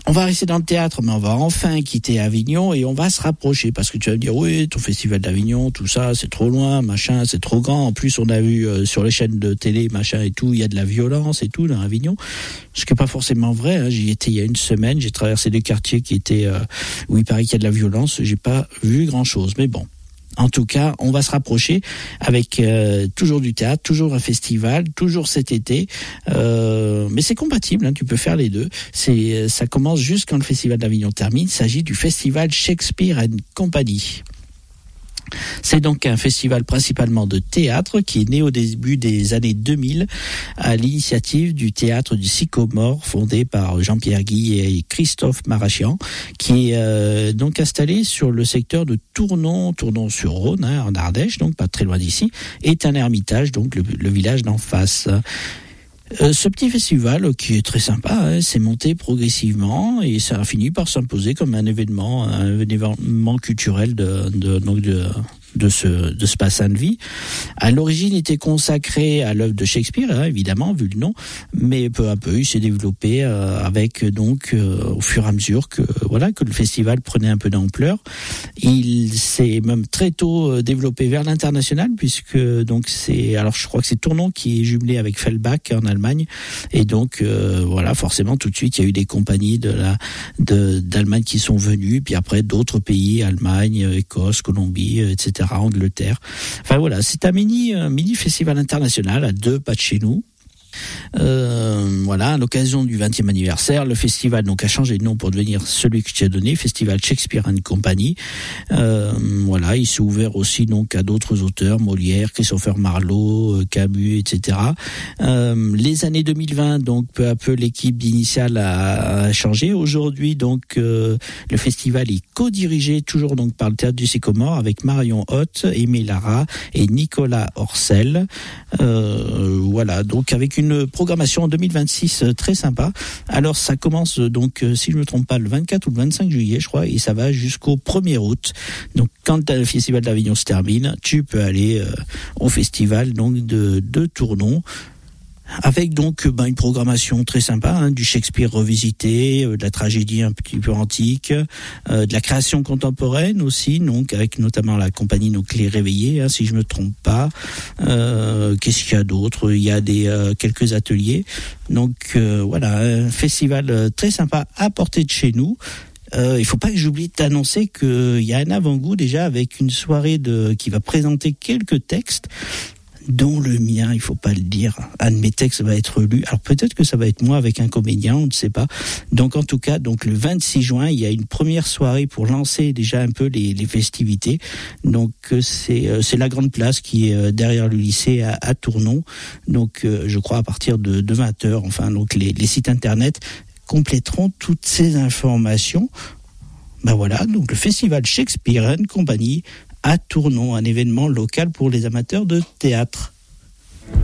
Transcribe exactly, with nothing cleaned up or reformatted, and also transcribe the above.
On va rester dans le théâtre, mais on va enfin quitter Avignon et on va se rapprocher parce que tu vas me dire oui, ton festival d'Avignon, tout ça, c'est trop loin, machin, c'est trop grand. En plus, on a vu euh, sur les chaînes de télé, machin et tout, il y a de la violence et tout dans Avignon. Ce qui est pas forcément vrai. Hein. J'y étais il y a une semaine, j'ai traversé des quartiers qui étaient euh, où il paraît qu'il y a de la violence. J'ai pas vu grand chose, mais bon. En tout cas, on va se rapprocher avec euh, toujours du théâtre, toujours un festival, toujours cet été. Euh, mais c'est compatible, hein, tu peux faire les deux. C'est, ça commence juste quand le Festival d'Avignon termine. Il s'agit du Festival Shakespeare and Company. C'est donc un festival principalement de théâtre qui est né au début des années deux mille à l'initiative du théâtre du Sycomore fondé par Jean-Pierre Guy et Christophe Marachian qui est euh, donc installé sur le secteur de Tournon, Tournon-sur-Rhône, hein, en Ardèche, donc pas très loin d'ici, est un ermitage, donc le, le village d'en face. Euh, ce petit festival, qui est très sympa, hein, s'est monté progressivement et ça a fini par s'imposer comme un événement, un événement culturel de, de, donc de, de ce, de ce bassin de vie. À l'origine, il était consacré à l'œuvre de Shakespeare, hein, évidemment, vu le nom, mais peu à peu, il s'est développé euh, avec donc euh, au fur et à mesure que voilà que le festival prenait un peu d'ampleur. Il s'est même très tôt euh, développé vers l'international puisque donc c'est alors je crois que c'est Tournon qui est jumelé avec Fellbach en Allemagne et donc euh, voilà forcément tout de suite il y a eu des compagnies de la de d'Allemagne qui sont venues puis après d'autres pays, Allemagne, Écosse, Colombie, et cetera, Angleterre. Enfin voilà, c'est un mini un mini festival international à deux pas de chez nous. Euh, voilà, à l'occasion du vingtième anniversaire, le festival donc a changé de nom pour devenir celui que je t'ai donné, Festival Shakespeare and Company. Euh, voilà, il s'est ouvert aussi donc à d'autres auteurs, Molière, Christopher Marlowe, Camus, et cetera. Euh, les années deux mille vingt, donc peu à peu l'équipe initiale a, a changé. Aujourd'hui donc euh, le festival est co-dirigé toujours donc par le Théâtre du Sycomore avec Marion Hoth, Aimé Lara et Nicolas Orcel. Euh, voilà, donc avec une une programmation en deux mille vingt-six euh, très sympa. Alors ça commence euh, donc euh, si je ne me trompe pas le vingt-quatre ou le vingt-cinq juillet je crois et ça va jusqu'au premier août. Donc quand le festival d'Avignon se termine, tu peux aller euh, au festival donc de, de Tournon. Avec donc ben, une programmation très sympa, hein, du Shakespeare revisité, euh, de la tragédie un petit peu antique, euh, de la création contemporaine aussi, donc avec notamment la compagnie donc Les Réveillés, hein, si je me trompe pas. Euh, qu'est-ce qu'il y a d'autre ? Il y a des euh, quelques ateliers. Donc euh, voilà, un festival très sympa à portée de chez nous. Euh, il faut pas que j'oublie de t'annoncer qu'il y a un avant-goût déjà avec une soirée de qui va présenter quelques textes. Dont le mien, il faut pas le dire, un de mes textes va être lu. Alors peut-être que ça va être moi avec un comédien, on ne sait pas. Donc en tout cas, donc le vingt-six juin, il y a une première soirée pour lancer déjà un peu les, les festivités. Donc c'est c'est la grande place qui est derrière le lycée à, à Tournon. Donc je crois à partir de, de vingt heures. Enfin donc les, les sites internet compléteront toutes ces informations. Ben voilà, donc le festival Shakespeare and Company à Tournon, un événement local pour les amateurs de théâtre.